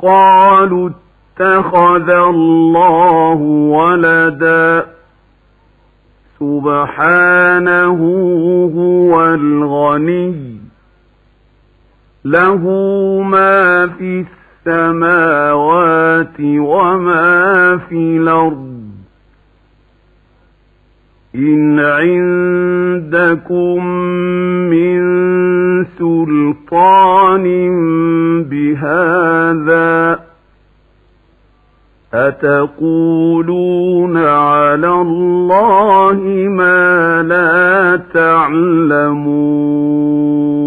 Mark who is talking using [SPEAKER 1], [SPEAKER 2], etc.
[SPEAKER 1] قالوا اتخذ الله ولدا سبحانه هو الغني له ما في السماوات وما في الأرض إن عندكم من سلطان بهذا أتقولون على الله ما لا تعلمون